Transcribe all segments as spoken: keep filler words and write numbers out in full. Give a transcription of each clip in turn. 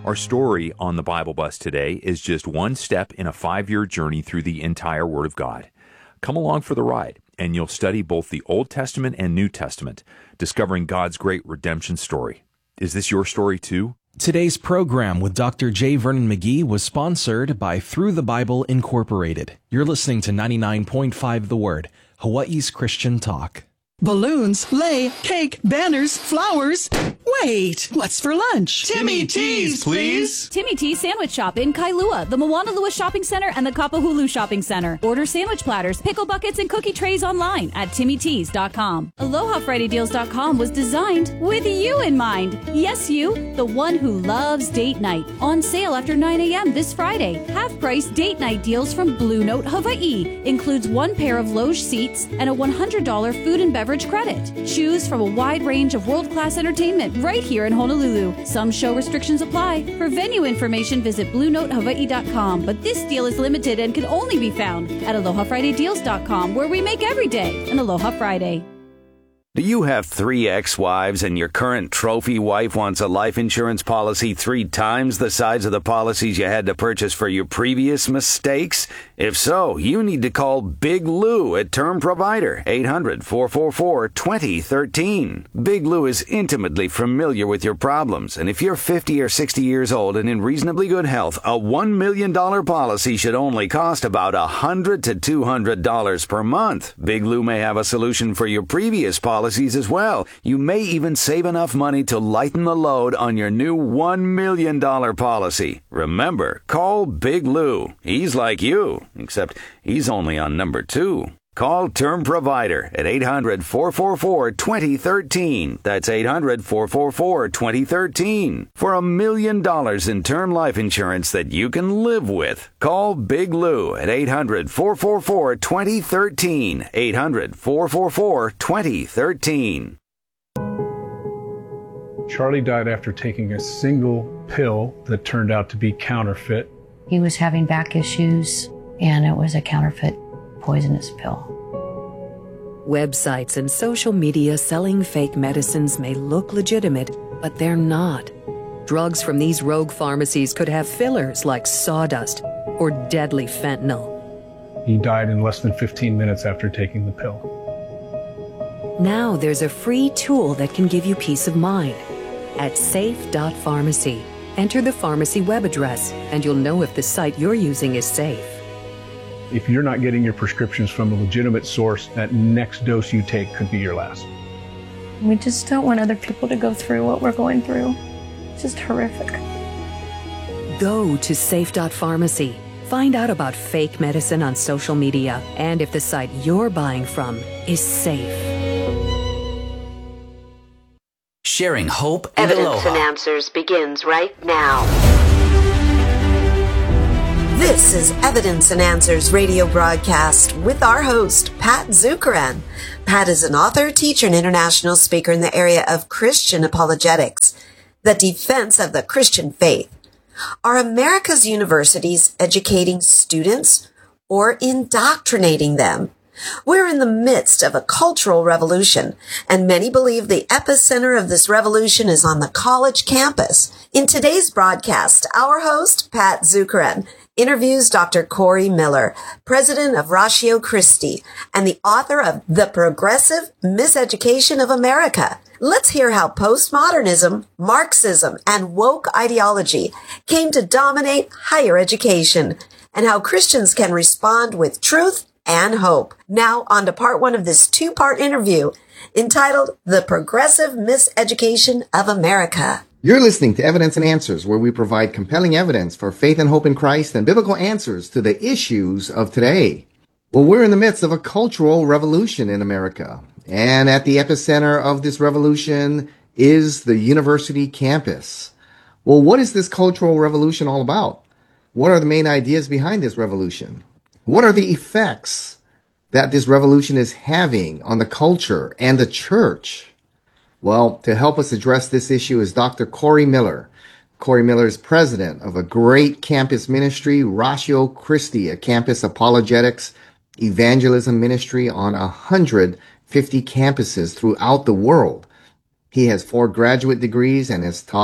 Our story on the Bible Bus today is just one step in a five-year journey through the entire Word of God. Come along for the ride, and you'll study both the Old Testament and New Testament, discovering God's great redemption story. Is this your story too? Today's program with Doctor J. Vernon McGee was sponsored by Through the Bible Incorporated. You're listening to ninety-nine point five The Word, Hawaii's Christian Talk. Balloons, lei, cake, banners, flowers. Wait, what's for lunch? Timmy T's, please. Timmy T's Sandwich Shop in Kailua, the Moanalua Shopping Center, and the Kapahulu Shopping Center. Order sandwich platters, pickle buckets, and cookie trays online at timmy tees dot com. Aloha Friday Deals dot com was designed with you in mind. Yes, you, the one who loves date night. On sale after nine a.m. this Friday. Half-price date night deals from Blue Note Hawaii. Includes one pair of loge seats and a one hundred dollars food and beverage credit. Choose from a wide range of world-class entertainment right here in Honolulu. Some show restrictions apply. For venue information, visit blue note hawaii dot com. But this deal is limited and can only be found at aloha friday deals dot com, where we make every day an Aloha Friday. Do you have three ex-wives and your current trophy wife wants a life insurance policy three times the size of the policies you had to purchase for your previous mistakes? If so, you need to call Big Lou at Term Provider, eight hundred, four four four, two zero one three. Big Lou is intimately familiar with your problems, and if you're fifty or sixty years old and in reasonably good health, a one million dollars policy should only cost about one hundred to two hundred dollars per month. Big Lou may have a solution for your previous policy as well. You may even save enough money to lighten the load on your new one million dollars policy. Remember, call Big Lou. He's like you, except he's only on number two. Call Term Provider at eight hundred, four four four, two zero one three. That's eight hundred, four four four, two zero one three. For a million dollars in term life insurance that you can live with. Call Big Lou at eight hundred, four four four, two zero one three. eight hundred, four four four, two zero one three. Charlie died after taking a single pill that turned out to be counterfeit. He was having back issues, and it was a counterfeit poisonous pill. Websites and social media selling fake medicines may look legitimate, but they're not. Drugs from these rogue pharmacies could have fillers like sawdust or deadly fentanyl. He died in less than fifteen minutes after taking the pill. Now there's a free tool that can give you peace of mind. At safe dot pharmacy, enter the pharmacy web address, and you'll know if the site you're using is safe. If you're not getting your prescriptions from a legitimate source, that next dose you take could be your last. We just don't want other people to go through what we're going through. It's just horrific. Go to safe dot pharmacy. Find out about fake medicine on social media and if the site you're buying from is safe. Sharing hope and Evidence aloha. and Answers begins right now. This is Evidence and Answers radio broadcast with our host, Pat Zukeran. Pat is an author, teacher, and international speaker in the area of Christian apologetics, the defense of the Christian faith. Are America's universities educating students or indoctrinating them? We're in the midst of a cultural revolution, and many believe the epicenter of this revolution is on the college campus. In today's broadcast, our host, Pat Zukeran, interviews Doctor Corey Miller, president of Ratio Christi and the author of The Progressive Miseducation of America. Let's hear how postmodernism, Marxism, and woke ideology came to dominate higher education and how Christians can respond with truth and hope. Now on to part one of this two-part interview entitled The Progressive Miseducation of America. You're listening to Evidence and Answers, where we provide compelling evidence for faith and hope in Christ and biblical answers to the issues of today. Well, we're in the midst of a cultural revolution in America, and at the epicenter of this revolution is the university campus. Well, what is this cultural revolution all about? What are the main ideas behind this revolution? What are the effects that this revolution is having on the culture and the church? Well, to help us address this issue is Doctor Corey Miller. Corey Miller is president of a great campus ministry, Ratio Christi, a campus apologetics evangelism ministry on one hundred fifty campuses throughout the world. He has four graduate degrees and has taught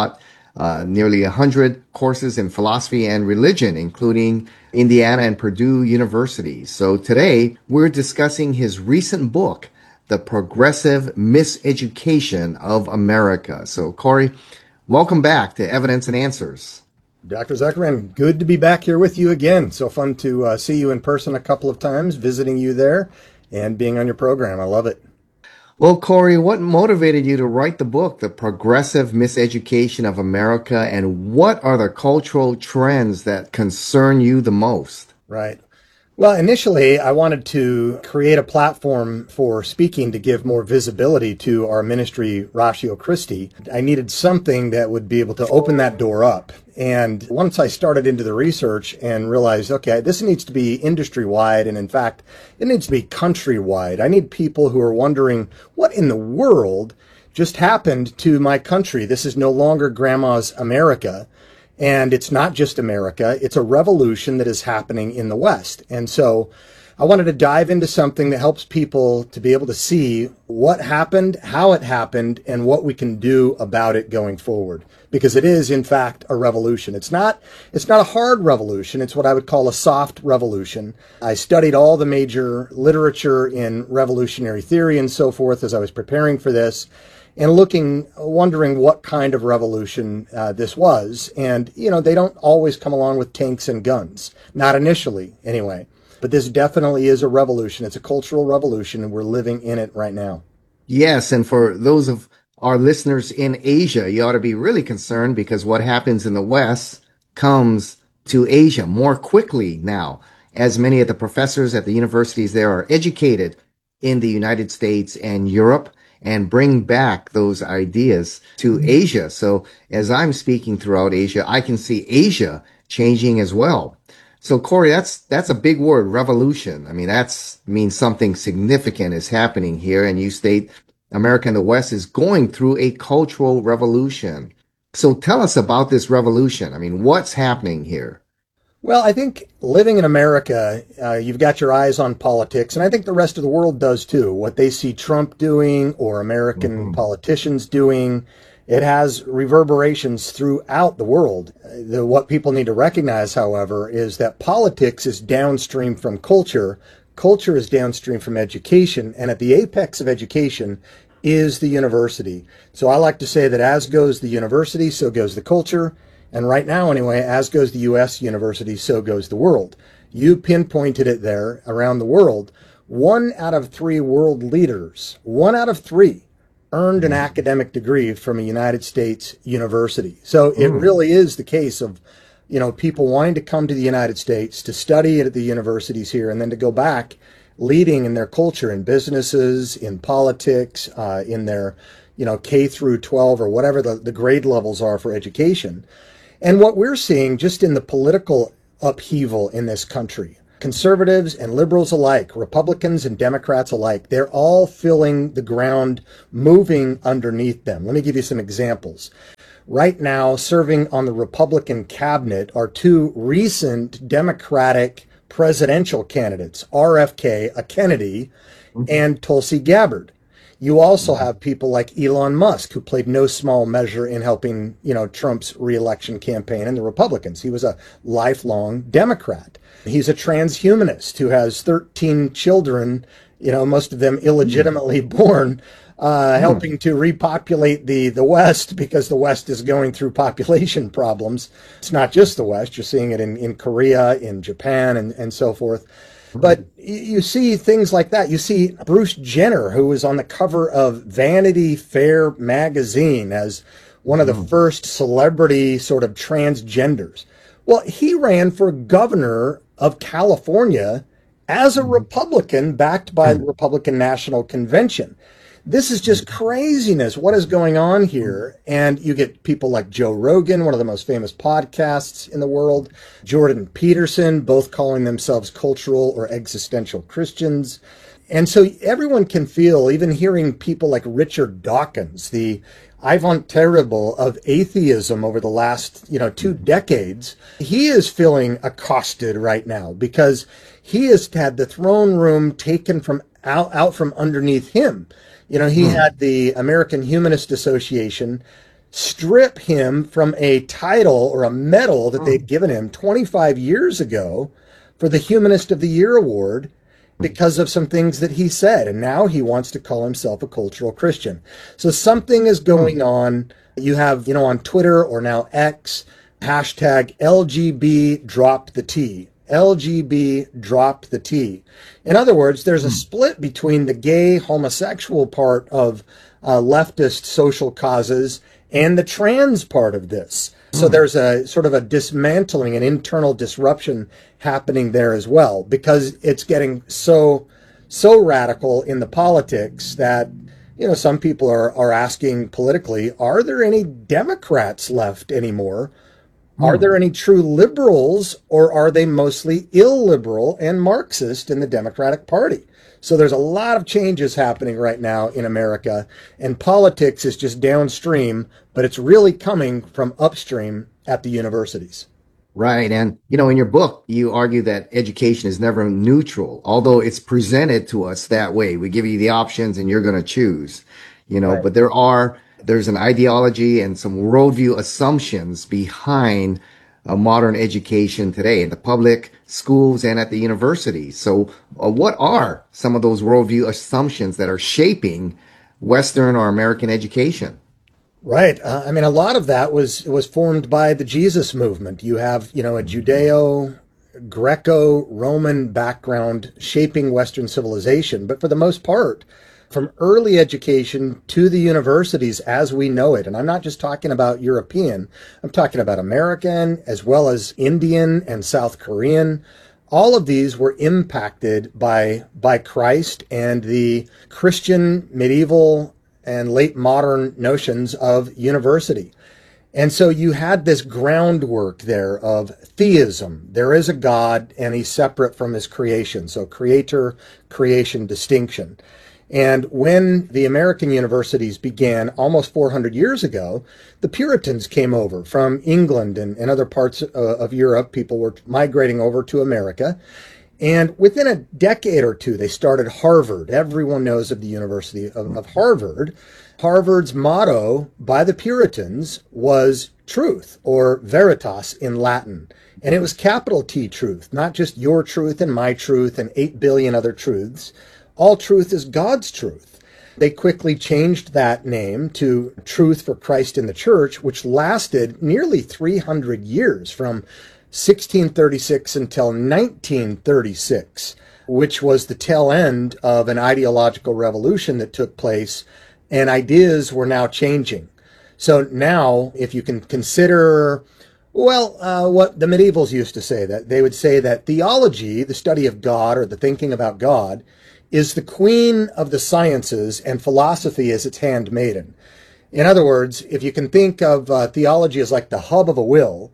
uh, nearly one hundred courses in philosophy and religion, including Indiana and Purdue universities. So today, we're discussing his recent book, The Progressive Miseducation of America. So, Corey, welcome back to Evidence and Answers. Doctor Zuckerman, good to be back here with you again. So fun to uh, see you in person a couple of times, visiting you there and being on your program. I love it. Well, Corey, what motivated you to write the book, The Progressive Miseducation of America, and what are the cultural trends that concern you the most? Right. Well, initially, I wanted to create a platform for speaking to give more visibility to our ministry, Ratio Christi. I needed something that would be able to open that door up. And once I started into the research and realized, okay, this needs to be industry-wide, and in fact, it needs to be countrywide. I need people who are wondering, what in the world just happened to my country? This is no longer Grandma's America. And it's not just America, it's a revolution that is happening in the West. And so I wanted to dive into something that helps people to be able to see what happened, how it happened, and what we can do about it going forward. Because it is, in fact, a revolution. It's not, it's not a hard revolution. It's what I would call a soft revolution. I studied all the major literature in revolutionary theory and so forth as I was preparing for this, and looking, wondering what kind of revolution uh, this was. And, you know, they don't always come along with tanks and guns. Not initially, anyway. But this definitely is a revolution. It's a cultural revolution, and we're living in it right now. Yes, and for those of our listeners in Asia, you ought to be really concerned because what happens in the West comes to Asia more quickly now, as many of the professors at the universities there are educated in the United States and Europe, and bring back those ideas to Asia. So as I'm speaking throughout Asia, I can see Asia changing as well. So Corey, that's that's a big word, revolution. I mean, that's means something significant is happening here. And you state America and the West is going through a cultural revolution. So tell us about this revolution. I mean, what's happening here? Well, I think living in America, uh, you've got your eyes on politics, and I think the rest of the world does too. What they see Trump doing or American mm-hmm. politicians doing, it has reverberations throughout the world. The, what people need to recognize, however, is that politics is downstream from culture. Culture is downstream from education, and at the apex of education is the university. So I like to say that as goes the university, so goes the culture. And right now, anyway, as goes the U S university, so goes the world. You pinpointed it there around the world. One out of three world leaders, one out of three, earned an academic degree from a United States university. So it really is the case of, you know, people wanting to come to the United States to study at the universities here and then to go back leading in their culture, in businesses, in politics, uh, in their, you know, K through twelve or whatever the, the grade levels are for education. And what we're seeing just in the political upheaval in this country, conservatives and liberals alike, Republicans and Democrats alike, they're all feeling the ground moving underneath them. Let me give you some examples. Right now, serving on the Republican cabinet are two recent Democratic presidential candidates, R F K, a Kennedy, and Tulsi Gabbard. You also have people like Elon Musk, who played no small measure in helping, you know, Trump's reelection campaign and the Republicans. He was a lifelong Democrat. He's a transhumanist who has thirteen children, you know, most of them illegitimately born, uh, helping to repopulate the, the West because the West is going through population problems. It's not just the West. You're seeing it in, in Korea, in Japan, and, and so forth. But you see things like that. You see Bruce Jenner, who was on the cover of Vanity Fair magazine as one of the first celebrity sort of transgenders. Well, he ran for governor of California as a Republican backed by the Republican National Convention. This is just craziness. What is going on here? And you get people like Joe Rogan, one of the most famous podcasts in the world, Jordan Peterson, both calling themselves cultural or existential Christians. And so everyone can feel, even hearing people like Richard Dawkins, the Ivan Terrible of atheism over the last, you know, two decades, he is feeling accosted right now because he has had the throne room taken from out, out from underneath him. You know, he had the American Humanist Association strip him from a title or a medal that they'd given him twenty-five years ago for the Humanist of the Year award because of some things that he said. And now he wants to call himself a cultural Christian. So something is going on. You have, you know, on Twitter or now X, hashtag L G B drop the T. L G B drop the T. In other words, there's a split between the gay homosexual part of uh, leftist social causes and the trans part of this. So there's a sort of a dismantling, an internal disruption happening there as well, because it's getting so, so radical in the politics that, you know, some people are, are asking politically, are there any Democrats left anymore? Are there any true liberals, or are they mostly illiberal and Marxist in the Democratic Party? So there's a lot of changes happening right now in America, and politics is just downstream, but it's really coming from upstream at the universities. Right. And, you know, in your book, you argue that education is never neutral, although it's presented to us that way. We give you the options and you're going to choose, you know, right. But there are, there's an ideology and some worldview assumptions behind a modern education today in the public schools and at the universities. So uh, what are some of those worldview assumptions that are shaping Western or American education? Right. Uh, I mean, a lot of that was was formed by the Jesus movement. You have, you know, a Judeo, Greco-Roman background shaping Western civilization. But for the most part, from early education to the universities as we know it, and I'm not just talking about European, I'm talking about American as well as Indian and South Korean. All of these were impacted by by Christ and the Christian medieval and late modern notions of university. And so you had this groundwork there of theism. There is a God and he's separate from his creation. So creator, creation distinction. And when the American universities began almost four hundred years ago, the Puritans came over from England and, and other parts uh, of Europe. People were migrating over to America. And within a decade or two, they started Harvard. Everyone knows of the University of, of Harvard. Harvard's motto by the Puritans was truth, or veritas in Latin. And it was capital T truth, not just your truth and my truth and eight billion other truths. All truth is God's truth. They quickly changed that name to Truth for Christ in the Church, which lasted nearly three hundred years, from sixteen thirty-six until nineteen thirty-six, which was the tail end of an ideological revolution that took place, and ideas were now changing. So now, if you can consider, well, uh, what the medievals used to say, that they would say that theology, the study of God or the thinking about God, is the queen of the sciences and philosophy is its handmaiden. In other words, if you can think of uh, theology as like the hub of a wheel,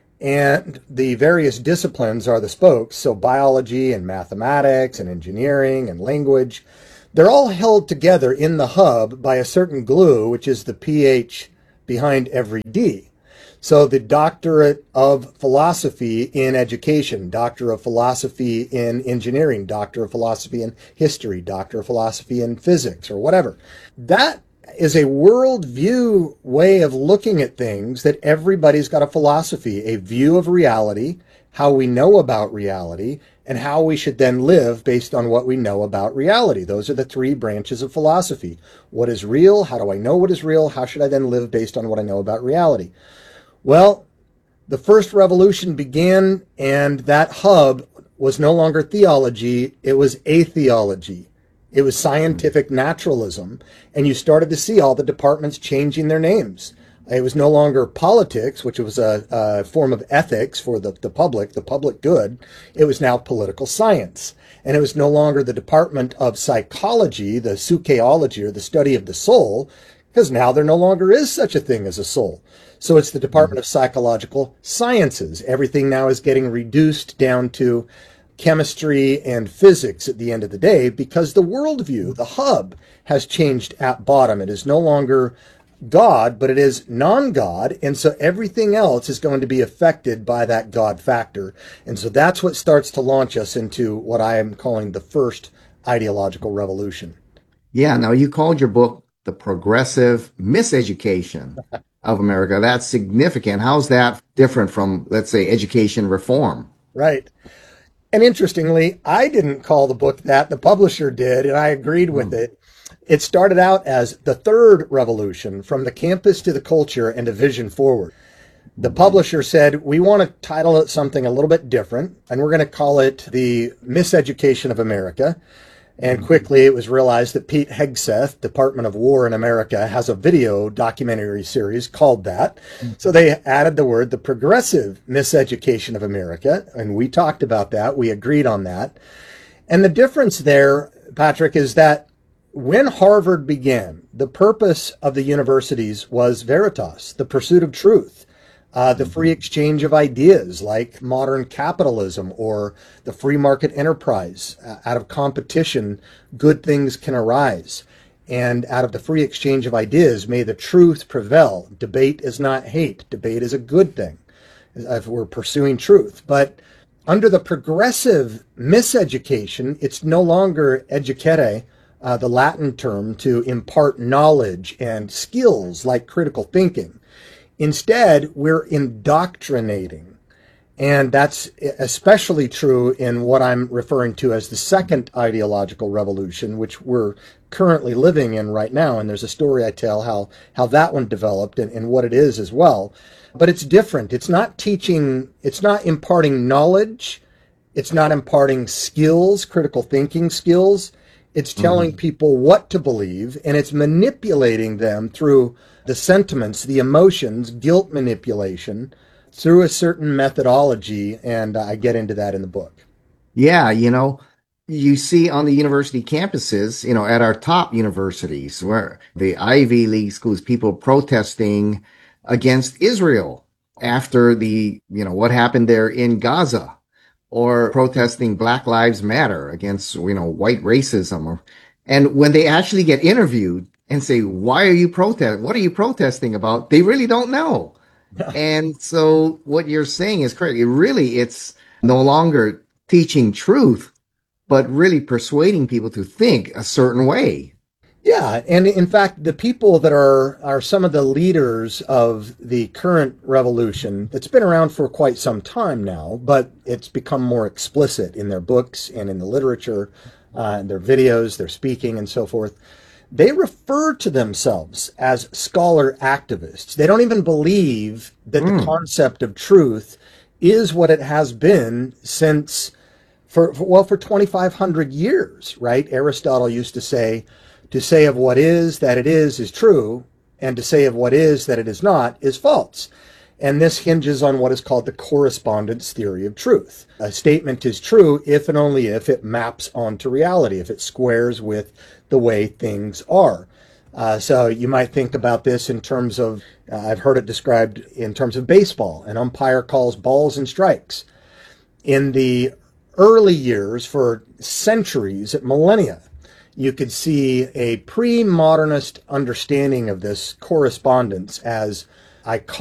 and the various disciplines are the spokes, so biology and mathematics and engineering and language, they're all held together in the hub by a certain glue, which is the pH behind every D. So the doctorate of philosophy in education, doctor of philosophy in engineering, doctor of philosophy in history, doctor of philosophy in physics, or whatever. That is a worldview way of looking at things, that everybody's got a philosophy, a view of reality, how we know about reality, and how we should then live based on what we know about reality. Those are the three branches of philosophy. What is real? How do I know what is real? How should I then live based on what I know about reality? Well, the first revolution began, and that hub was no longer theology, it was atheology. It was scientific naturalism, and you started to see all the departments changing their names. It was no longer politics, which was a, a form of ethics for the, the public, the public good. It was now political science. And it was no longer the Department of Psychology, the psycheology, or the study of the soul, because now there no longer is such a thing as a soul. So it's the Department of Psychological Sciences. Everything now is getting reduced down to chemistry and physics at the end of the day, because the worldview, the hub, has changed at bottom. It is no longer God, but it is non-God, and so everything else is going to be affected by that God factor. And so that's what starts to launch us into what I am calling the first ideological revolution. Yeah, now you called your book The Progressive Miseducation of America. That's significant. How's that different from, let's say, education reform? Right. And interestingly, I didn't call the book that. The publisher did, and I agreed with mm. it. It started out as The Third Revolution, From the Campus to the Culture and a Vision Forward. The publisher said, we want to title it something a little bit different, and we're going to call it The Miseducation of America. And quickly it was realized that Pete Hegseth, Department of War in America, has a video documentary series called that. So they added the word The Progressive Miseducation of America, and we talked about that. We agreed on that. And the difference there, Patrick, is that when Harvard began, the purpose of the universities was veritas, the pursuit of truth. Uh, the free exchange of ideas like modern capitalism or the free market enterprise. Uh, out of competition, good things can arise. And out of the free exchange of ideas, may the truth prevail. Debate is not hate. Debate is a good thing if we're pursuing truth. But under the progressive miseducation, it's no longer educere, uh, the Latin term to impart knowledge and skills like critical thinking. Instead, we're indoctrinating. And that's especially true in what I'm referring to as the second ideological revolution, which we're currently living in right now. And there's a story I tell how, how that one developed and, and what it is as well. But it's different. It's not teaching, it's not imparting knowledge. It's not imparting skills, critical thinking skills. It's telling mm-hmm. people what to believe, and it's manipulating them through the sentiments, the emotions, guilt manipulation, through a certain methodology, and I get into that in the book. Yeah, you know, you see on the university campuses, you know, at our top universities, where the Ivy League schools, people protesting against Israel after the, you know, what happened there in Gaza. Or protesting Black Lives Matter against, you know, white racism. Or, and when they actually get interviewed and say, why are you protesting? What are you protesting about? They really don't know. And so what you're saying is correct. It really, it's no longer teaching truth, but really persuading people to think a certain way. Yeah, and in fact, the people that are, are some of the leaders of the current revolution, it's been around for quite some time now, but it's become more explicit in their books and in the literature, uh, their videos, their speaking, and so forth. They refer to themselves as scholar activists. They don't even believe that mm. the concept of truth is what it has been since, for, for well, for twenty-five hundred years, right? Aristotle used to say, to say of what is that it is is true, and to say of what is that it is not is false. And this hinges on what is called the correspondence theory of truth. A statement is true if and only if it maps onto reality, if it squares with the way things are. Uh, so you might think about this in terms of, uh, I've heard it described in terms of baseball. An umpire calls balls and strikes. In the early years, for centuries, millennia, you could see a pre-modernist understanding of this correspondence as I call